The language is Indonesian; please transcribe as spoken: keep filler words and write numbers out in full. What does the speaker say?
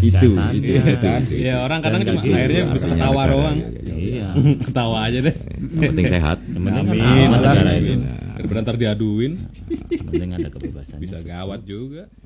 itu, setannya. itu, itu, itu. Ya orang kadang Dan cuma gitu, akhirnya bisa artinya ketawa negara. doang. Iya. Ketawa aja deh. Yang penting sehat. Yang penting kan Amin. aman negara Amin. itu. Daripada ntar diaduin Yang penting ada kebebasan. bisa gawat juga.